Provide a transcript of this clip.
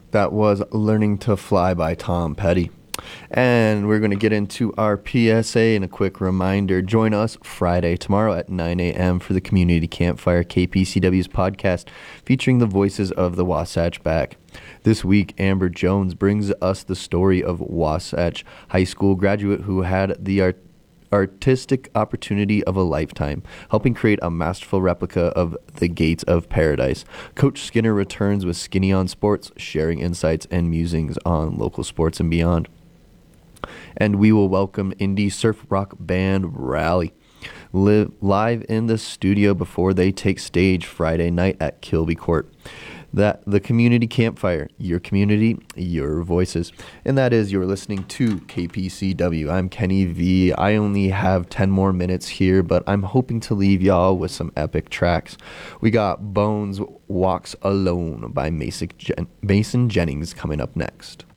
That was Learning to Fly by Tom Petty. And we're going to get into our PSA and a quick reminder. Join us Friday, tomorrow at 9 a.m. for the Community Campfire, KPCW's podcast featuring the voices of the Wasatch Back. This week, Amber Jones brings us the story of Wasatch High School graduate who had the artistic opportunity of a lifetime, helping create a masterful replica of the Gates of Paradise. Coach Skinner returns with Skinny on Sports, sharing insights and musings on local sports and beyond. And we will welcome indie surf rock band Rally live in the studio before they take stage Friday night at Kilby Court. That the Community Campfire, your community, your voices. And that is, you're listening to KPCW. I'm Kenny V. I only have 10 more minutes here, but I'm hoping to leave y'all with some epic tracks. We got Bones Walks Alone by Mason Jennings coming up next.